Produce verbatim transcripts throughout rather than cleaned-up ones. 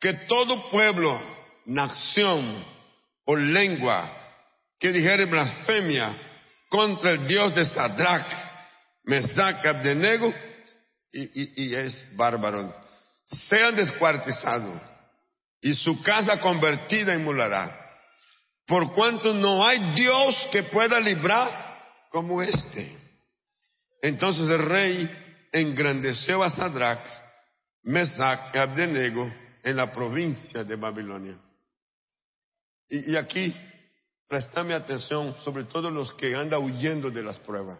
que todo pueblo, nación o lengua que dijere blasfemia contra el Dios de Sadrach, Mesach y Abednego, y, y, y es bárbaro, sean descuartizados y su casa convertida en muladar, por cuanto no hay Dios que pueda librar como este. Entonces el rey engrandeció a Sadrach, Mesach y Abednego en la provincia de Babilonia. Y, y aquí, prestame atención, sobre todo los que andan huyendo de las pruebas.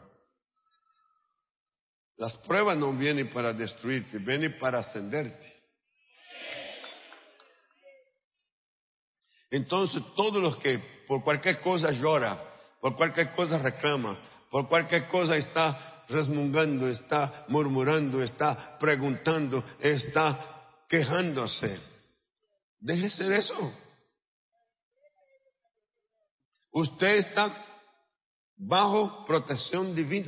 Las pruebas no vienen para destruirte, vienen para ascenderte. Entonces, todos los que por cualquier cosa llora, por cualquier cosa reclama, por cualquier cosa está resmungando, está murmurando, está preguntando, está quejándose, déjese de eso. Usted está bajo protección divina.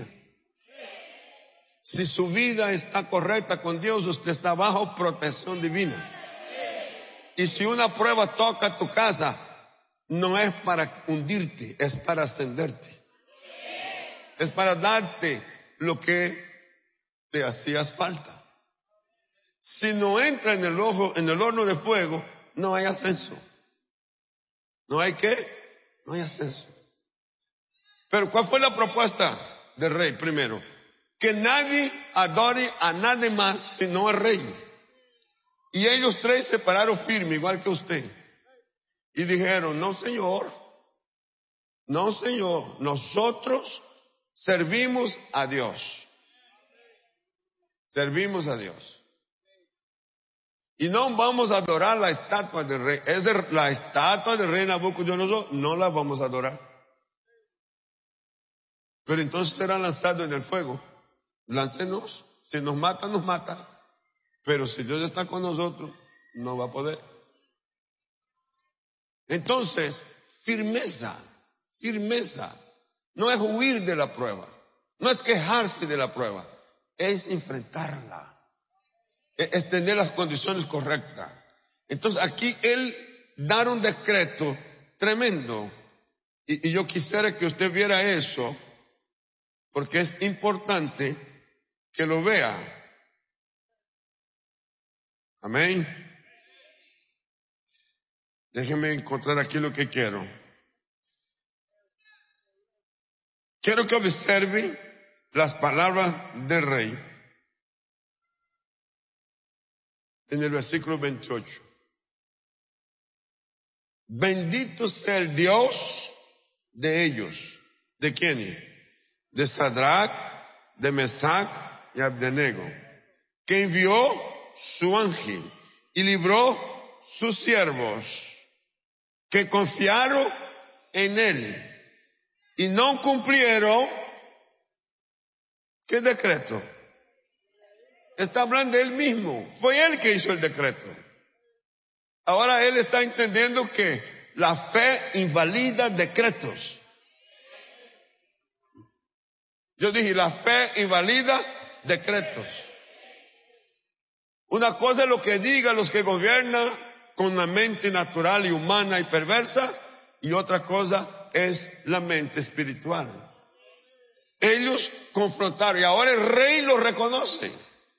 Si su vida está correcta con Dios, usted está bajo protección divina. Y si una prueba toca tu casa, no es para hundirte, es para ascenderte. Es para darte lo que te hacías falta. Si no entra en el ojo, en el horno de fuego, no hay ascenso. ¿No hay qué? No hay ascenso. Pero ¿cuál fue la propuesta del rey primero? Que nadie adore a nadie más sino al rey. Y ellos tres se pararon firme, igual que usted. Y dijeron, no señor, no señor, nosotros servimos a Dios. Servimos a Dios. Y no vamos a adorar la estatua del rey. Es la estatua del rey Nabucodonosor, no la vamos a adorar. Pero entonces serán lanzados en el fuego. Láncenos, si nos mata, nos mata. Pero si Dios está con nosotros, no va a poder. Entonces, firmeza, firmeza. No es huir de la prueba. No es quejarse de la prueba. Es enfrentarla. Es tener las condiciones correctas. Entonces aquí él da un decreto tremendo. Y, y yo quisiera que usted viera eso, porque es importante que lo vea. Amén. Déjenme encontrar aquí lo que quiero. Quiero que observe las palabras del rey en el versículo veintiocho. Bendito sea el Dios de ellos. ¿De quién? De Sadrach, de Mesach y Abednego, que envió su ángel y libró sus siervos, que confiaron en él y no cumplieron. ¿Qué decreto? Está hablando de él mismo. Fue él que hizo el decreto. Ahora él está entendiendo que la fe invalida decretos. Yo dije, la fe invalida decretos. Una cosa es lo que digan los que gobiernan con la mente natural y humana y perversa, y otra cosa es la mente espiritual. Ellos confrontaron y ahora el rey lo reconoce.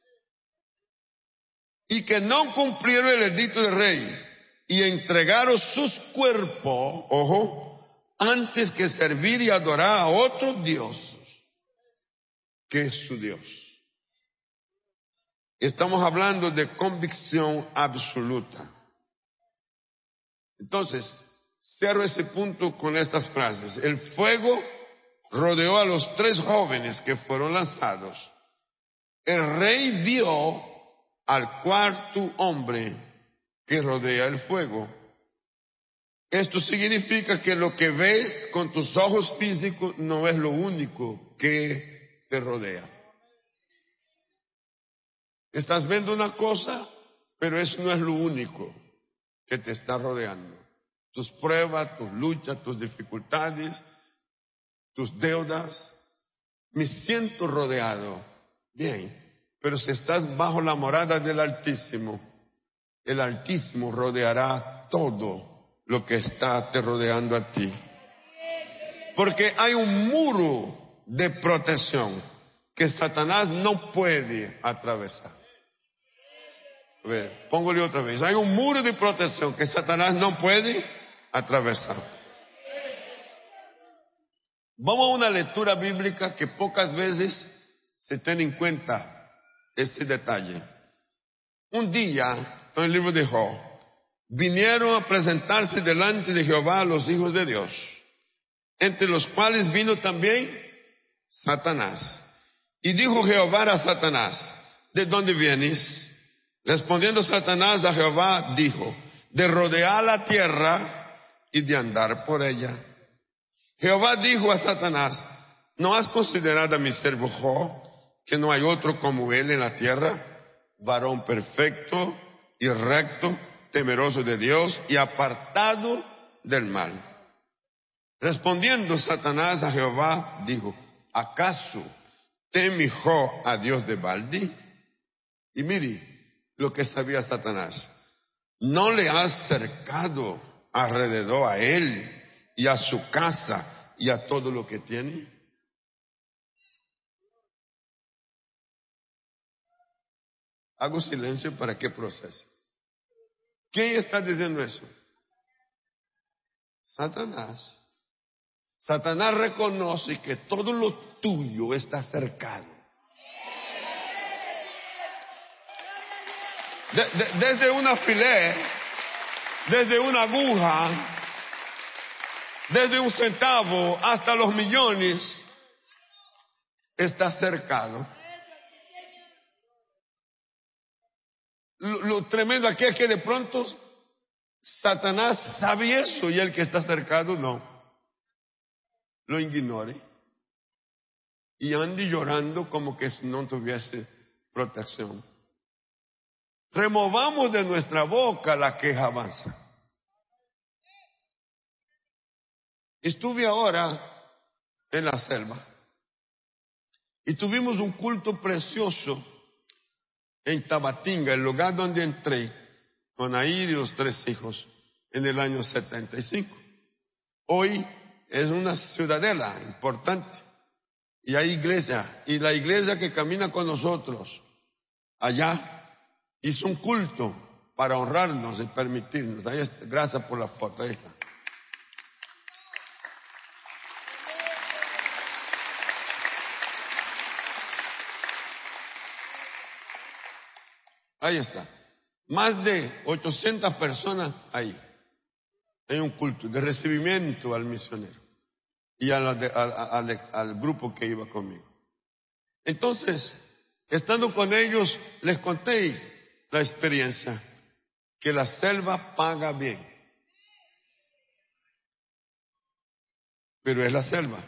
Y que no cumplieron el edicto del rey y entregaron sus cuerpos, ojo, antes que servir y adorar a otros dioses que es su Dios. Estamos hablando de convicción absoluta. Entonces, cierro ese punto con estas frases. El fuego rodeó a los tres jóvenes que fueron lanzados. El rey vio al cuarto hombre que rodea el fuego. Esto significa que lo que ves con tus ojos físicos no es lo único que te rodea. Estás viendo una cosa, pero eso no es lo único que te está rodeando. Tus pruebas, tus luchas, tus dificultades, tus deudas. Me siento rodeado. Bien, pero si estás bajo la morada del Altísimo, el Altísimo rodeará todo lo que está te rodeando a ti. Porque hay un muro de protección que Satanás no puede atravesar. A ver, póngale otra vez. Hay un muro de protección que Satanás no puede atravesar. Vamos a una lectura bíblica que pocas veces se tiene en cuenta este detalle. Un día, en el libro de Job, vinieron a presentarse delante de Jehová los hijos de Dios, entre los cuales vino también Satanás. Y dijo Jehová a Satanás, ¿de dónde vienes? Respondiendo Satanás a Jehová, dijo, de rodear la tierra y de andar por ella. Jehová dijo a Satanás, ¿no has considerado a mi siervo Job, que no hay otro como él en la tierra, varón perfecto y recto, temeroso de Dios y apartado del mal? Respondiendo Satanás a Jehová, dijo, ¿acaso teme Job a Dios de balde? Y mire lo que sabía Satanás. ¿No le has cercado alrededor a él y a su casa y a todo lo que tiene? Hago silencio para que procese. ¿Quién está diciendo eso? Satanás. Satanás reconoce que todo lo tuyo está cercado. De, de, desde un alfiler, desde una aguja, desde un centavo hasta los millones, está cercado. Lo, lo tremendo aquí es que de pronto Satanás sabe eso y el que está cercado no. Lo ignore y ande llorando como que si no tuviese protección. Removamos de nuestra boca la queja avanza. Estuve ahora en la selva y tuvimos un culto precioso en Tabatinga, el lugar donde entré con Air y los tres hijos en el año setenta y cinco. Hoy es una ciudadela importante y hay iglesia, y la iglesia que camina con nosotros allá hizo un culto para honrarnos y permitirnos. Ahí está, gracias por la foto, ahí está. Ahí está. Más de ochocientas personas ahí. Hay un culto de recibimiento al misionero y a la de, a, a, al, al grupo que iba conmigo. Entonces, estando con ellos, les conté la experiencia que la selva paga bien. Pero es la selva.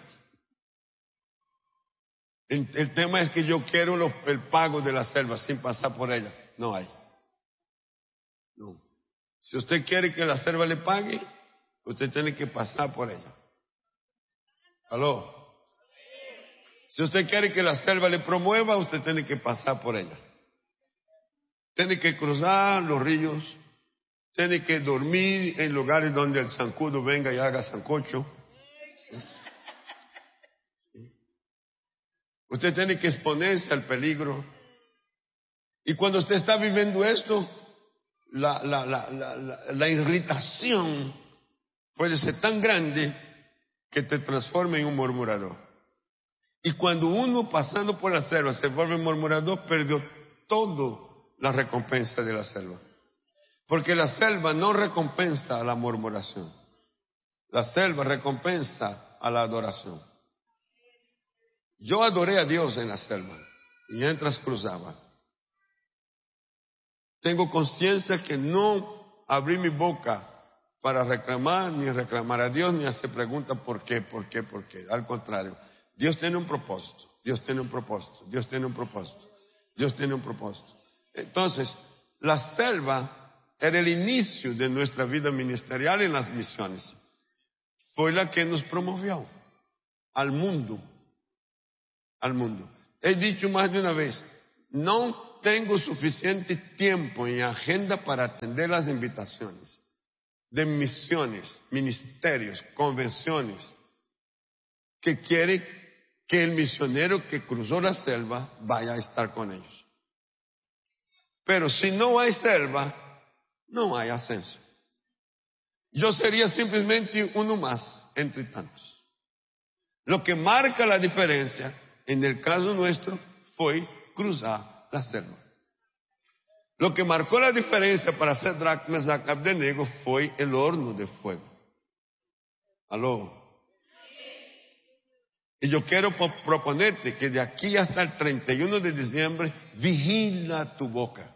El, el tema es que yo quiero lo, el pago de la selva sin pasar por ella. No hay. No. Si usted quiere que la selva le pague, usted tiene que pasar por ella. ¿Aló? Si usted quiere que la selva le promueva, usted tiene que pasar por ella. Tiene que cruzar los ríos, tiene que dormir en lugares donde el zancudo venga y haga sancocho. ¿Sí? ¿Sí? Usted tiene que exponerse al peligro. Y cuando usted está viviendo esto, la, la, la, la, la, la irritación puede ser tan grande que te transforma en un murmurador. Y cuando uno pasando por la selva se vuelve murmurador, perdió todo la recompensa de la selva. Porque la selva no recompensa a la murmuración. La selva recompensa a la adoración. Yo adoré a Dios en la selva y mientras cruzaba. Tengo conciencia que no abrí mi boca para reclamar, ni reclamar a Dios, ni hacer preguntas por qué, por qué, por qué. Al contrario, Dios tiene un propósito, Dios tiene un propósito, Dios tiene un propósito, Dios tiene un propósito. Entonces, la selva era el inicio de nuestra vida ministerial en las misiones. Fue la que nos promovió al mundo, al mundo. He dicho más de una vez, no tengo suficiente tiempo en agenda para atender las invitaciones de misiones, ministerios, convenciones, que quiere que el misionero que cruzó la selva vaya a estar con ellos. Pero si no hay selva, no hay ascenso. Yo sería simplemente uno más entre tantos. Lo que marca la diferencia, en el caso nuestro, fue cruzar la selva. Lo que marcó la diferencia para Sadrach, Mesach y Abednego fue el horno de fuego. ¿Aló? Y yo quiero proponerte que de aquí hasta el treinta y uno de diciembre, vigila tu boca.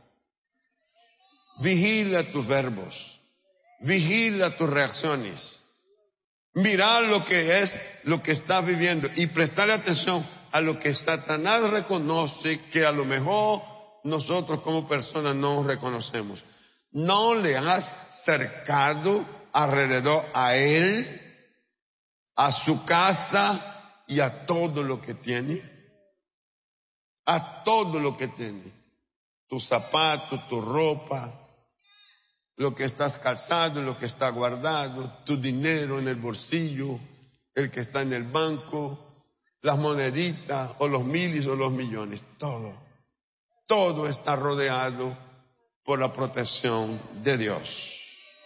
Vigila tus verbos. Vigila tus reacciones. Mira lo que es, lo que estás viviendo y prestarle atención a lo que Satanás reconoce que a lo mejor nosotros como personas no reconocemos. ¿No le has cercado alrededor a él, a su casa y a todo lo que tiene? A todo lo que tiene. Tus zapatos, tu ropa, lo que estás calzado, lo que está guardado, tu dinero en el bolsillo, el que está en el banco, las moneditas o los miles o los millones, todo. Todo está rodeado por la protección de Dios.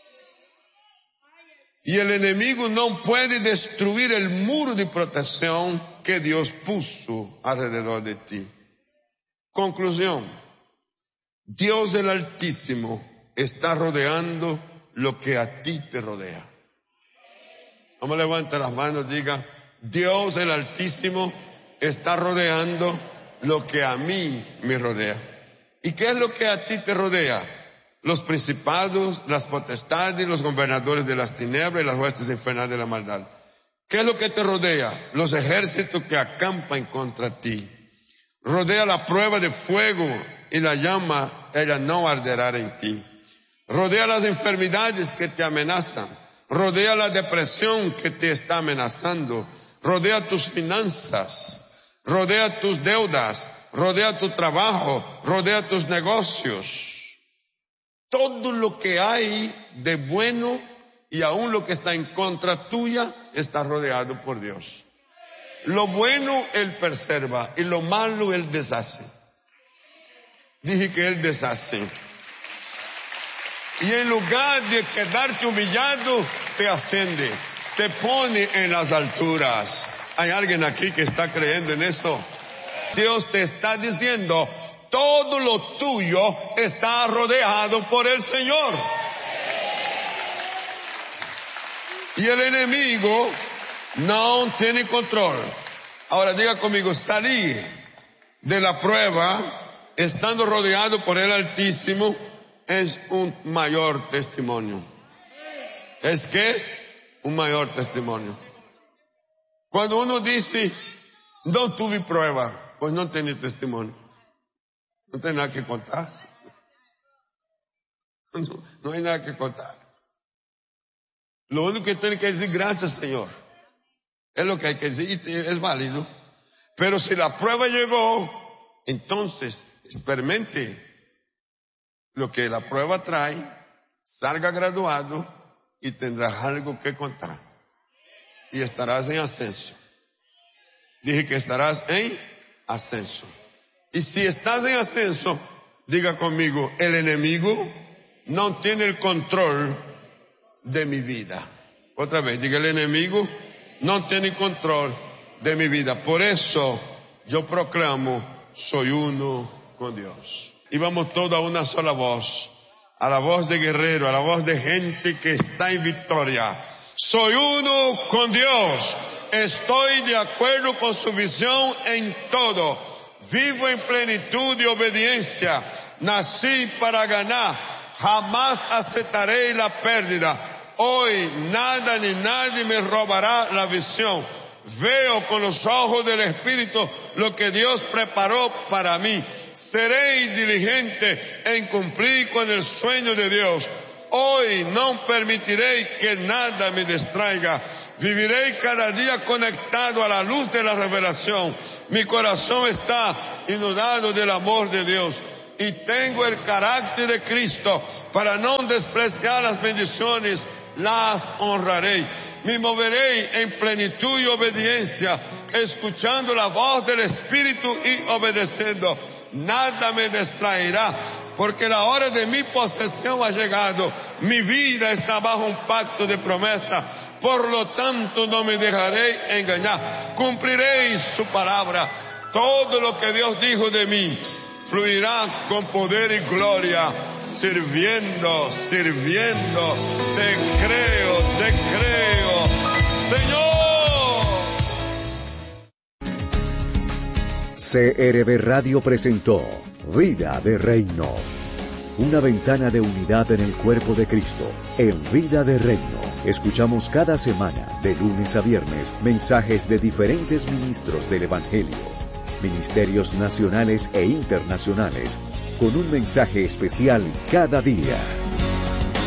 Y el enemigo no puede destruir el muro de protección que Dios puso alrededor de ti. Conclusión. Dios el Altísimo está rodeando lo que a ti te rodea. Vamos a levantar las manos, diga, Dios el Altísimo está rodeando lo que a mí me rodea. ¿Y qué es lo que a ti te rodea? Los principados, las potestades, los gobernadores de las tinieblas y las huestes infernales de la maldad. ¿Qué es lo que te rodea? Los ejércitos que acampan contra ti. Rodea la prueba de fuego y la llama, ella no arderá en ti. Rodea las enfermedades que te amenazan. Rodea la depresión que te está amenazando. Rodea tus finanzas. Rodea tus deudas, rodea tu trabajo, rodea tus negocios. Todo lo que hay de bueno y aún lo que está en contra tuya está rodeado por Dios. Lo bueno Él preserva y lo malo Él deshace. Dije que Él deshace. Y en lugar de quedarte humillado, te asciende, te pone en las alturas. ¿Hay alguien aquí que está creyendo en eso? Dios te está diciendo, todo lo tuyo está rodeado por el Señor. Y el enemigo no tiene control. Ahora diga conmigo, salir de la prueba estando rodeado por el Altísimo es un mayor testimonio. ¿Es qué? Un mayor testimonio. Cuando uno dice, no tuve prueba, pues no tiene testimonio. No tiene nada que contar. No, no hay nada que contar. Lo único que tiene que decir, gracias Señor. Es lo que hay que decir y es válido. Pero si la prueba llegó, entonces experimente lo que la prueba trae, salga graduado y tendrás algo que contar. Y estarás en ascenso. Dije que estarás en ascenso. Y si estás en ascenso, diga conmigo, el enemigo no tiene el control de mi vida. Otra vez, diga, el enemigo no tiene control de mi vida. Por eso yo proclamo, soy uno con Dios. Y vamos todos a una sola voz, a la voz de guerrero, a la voz de gente que está en victoria. Soy uno con Dios. Estoy de acuerdo con su visión en todo. Vivo en plenitud y obediencia. Nací para ganar. Jamás aceptaré la pérdida. Hoy nada ni nadie me robará la visión. Veo con los ojos del Espíritu lo que Dios preparó para mí. Seré diligente en cumplir con el sueño de Dios. Hoy no permitiré que nada me distraiga. Viviré cada día conectado a la luz de la revelación. Mi corazón está inundado del amor de Dios. y tengo el carácter de Cristo. Para no despreciar las bendiciones, las honraré. Me moveré en plenitud y obediencia, escuchando la voz del Espíritu y obedeciendo. Nada me distraerá, porque la hora de mi posesión ha llegado. Mi vida está bajo un pacto de promesa. Por lo tanto, no me dejaré engañar. Cumpliré su palabra. Todo lo que Dios dijo de mí fluirá con poder y gloria. Sirviendo, sirviendo. Te creo, te creo, Señor. C R V Radio presentó Vida de Reino. Una ventana de unidad en el cuerpo de Cristo. En Vida de Reino, escuchamos cada semana, de lunes a viernes, mensajes de diferentes ministros del Evangelio, ministerios nacionales e internacionales, con un mensaje especial cada día.